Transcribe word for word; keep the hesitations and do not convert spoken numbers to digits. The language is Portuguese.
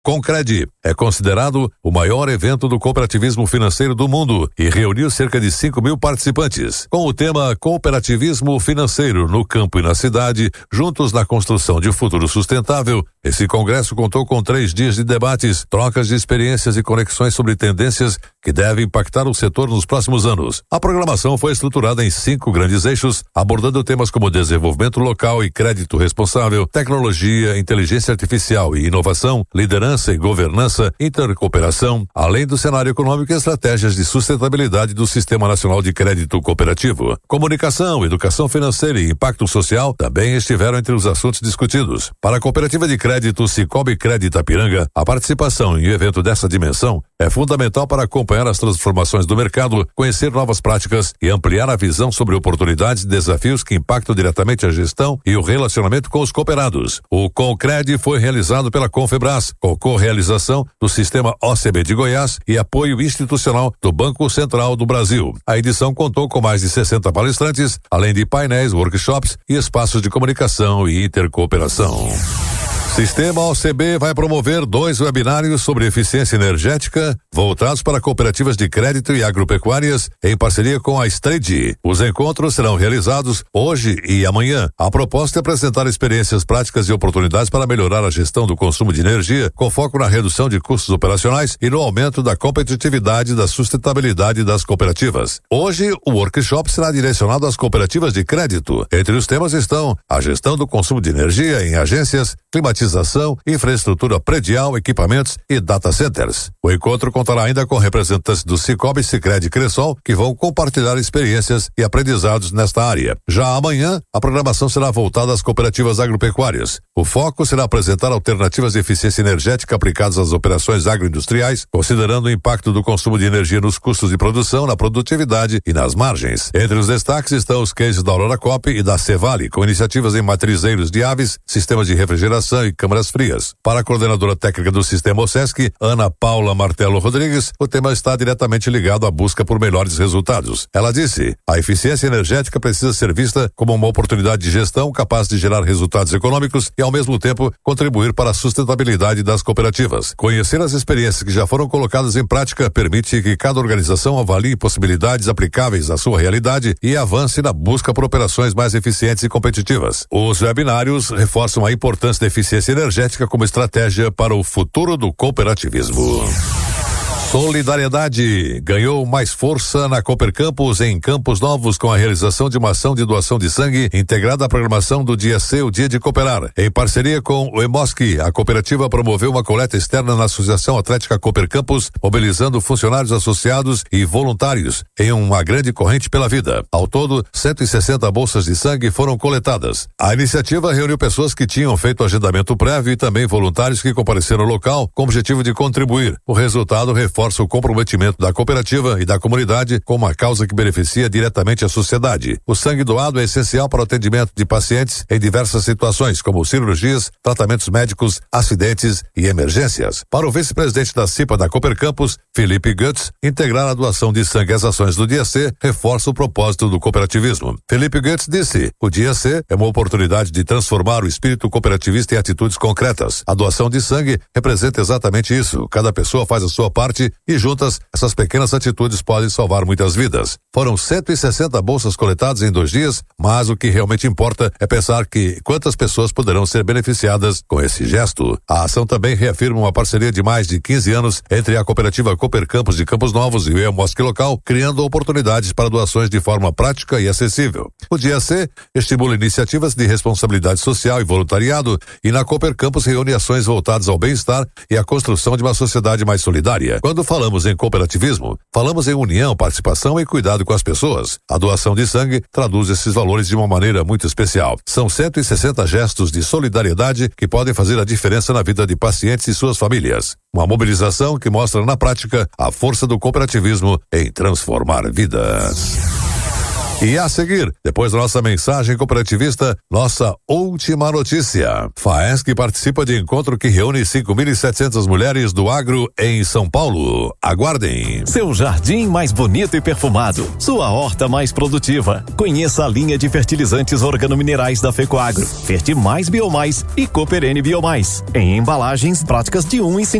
Concred é considerado o maior evento do cooperativismo financeiro do mundo e reuniu cerca de cinco mil participantes, com o tema Cooperativismo Financeiro no Campo e na Cidade, juntos na construção de um futuro sustentável. Esse congresso contou com três dias de debates, trocas de experiências e conexões sobre tendências que devem impactar o setor nos próximos anos. A programação foi estruturada em cinco grandes eixos, abordando temas como desenvolvimento local e crédito responsável, tecnologia, inteligência artificial e inovação, liderança e governança, intercooperação, além do cenário econômico e estratégias de sustentabilidade do Sistema Nacional de Crédito Cooperativo. Comunicação, educação financeira e impacto social também estiveram entre os assuntos discutidos. Para a cooperativa de crédito Sicoob Crédito Ipiranga, a participação em um evento dessa dimensão é fundamental para acompanhar as transformações do mercado, conhecer novas práticas e ampliar a visão sobre oportunidades e desafios que impactam diretamente a gestão e o relacionamento com os cooperados. O Concred foi realizado pela Confebras, com co-realização do Sistema O C B de Goiás e apoio institucional do Banco Central do Brasil. A edição contou com mais de sessenta palestrantes, além de painéis, workshops e espaços de comunicação e intercooperação. Sistema O C B vai promover dois webinários sobre eficiência energética voltados para cooperativas de crédito e agropecuárias em parceria com a Strade. Os encontros serão realizados hoje e amanhã. A proposta é apresentar experiências práticas e oportunidades para melhorar a gestão do consumo de energia, com foco na redução de custos operacionais e no aumento da competitividade e da sustentabilidade das cooperativas. Hoje, o workshop será direcionado às cooperativas de crédito. Entre os temas estão a gestão do consumo de energia em agências, climatização, infraestrutura predial, equipamentos e data centers. O encontro contará ainda com representantes do Sicoob, Sicredi e Cressol, que vão compartilhar experiências e aprendizados nesta área. Já amanhã, a programação será voltada às cooperativas agropecuárias. O foco será apresentar alternativas de eficiência energética aplicadas às operações agroindustriais, considerando o impacto do consumo de energia nos custos de produção, na produtividade e nas margens. Entre os destaques estão os cases da Aurora Coop e da Cevale, com iniciativas em matrizeiros de aves, sistemas de refrigeração e câmaras frias. Para a coordenadora técnica do Sistema OSESC, Ana Paula Martelo Rodrigues, o tema está diretamente ligado à busca por melhores resultados. Ela disse: a eficiência energética precisa ser vista como uma oportunidade de gestão capaz de gerar resultados econômicos e, ao mesmo tempo, contribuir para a sustentabilidade das cooperativas. Conhecer as experiências que já foram colocadas em prática permite que cada organização avalie possibilidades aplicáveis à sua realidade e avance na busca por operações mais eficientes e competitivas. Os webinários reforçam a importância da eficiência energética como estratégia para o futuro do cooperativismo. Solidariedade ganhou mais força na Cooper Campus em Campos Novos com a realização de uma ação de doação de sangue integrada à programação do Dia C, o Dia de Cooperar. Em parceria com o EMOSC, a cooperativa promoveu uma coleta externa na Associação Atlética Cooper Campus, mobilizando funcionários associados e voluntários em uma grande corrente pela vida. Ao todo, cento e sessenta bolsas de sangue foram coletadas. A iniciativa reuniu pessoas que tinham feito agendamento prévio e também voluntários que compareceram ao local com o objetivo de contribuir. O resultado reforça o comprometimento da cooperativa e da comunidade com uma causa que beneficia diretamente a sociedade. O sangue doado é essencial para o atendimento de pacientes em diversas situações, como cirurgias, tratamentos médicos, acidentes e emergências. Para o vice-presidente da C I P A da Cooper Campus, Felipe Goetz, integrar a doação de sangue às ações do Dia C reforça o propósito do cooperativismo. Felipe Goetz disse: o Dia C é uma oportunidade de transformar o espírito cooperativista em atitudes concretas. A doação de sangue representa exatamente isso. Cada pessoa faz a sua parte e juntas, essas pequenas atitudes podem salvar muitas vidas. Foram cento e sessenta bolsas coletadas em dois dias, mas o que realmente importa é pensar que quantas pessoas poderão ser beneficiadas com esse gesto. A ação também reafirma uma parceria de mais de quinze anos entre a cooperativa Cooper Campus de Campos Novos e o EMOSC local, criando oportunidades para doações de forma prática e acessível. O Dia C estimula iniciativas de responsabilidade social e voluntariado e na Cooper Campus reúne ações voltadas ao bem-estar e à construção de uma sociedade mais solidária. Quando falamos em cooperativismo, falamos em união, participação e cuidado com as pessoas. A doação de sangue traduz esses valores de uma maneira muito especial. São cento e sessenta gestos de solidariedade que podem fazer a diferença na vida de pacientes e suas famílias. Uma mobilização que mostra na prática a força do cooperativismo em transformar vidas. E a seguir, depois da nossa mensagem cooperativista, nossa última notícia. FAESC participa de encontro que reúne cinco mil e setecentas mulheres do agro em São Paulo. Aguardem. Seu jardim mais bonito e perfumado. Sua horta mais produtiva. Conheça a linha de fertilizantes organominerais da Fecoagro. Fertimais Biomais e Cooperene Biomais. Em embalagens práticas de um e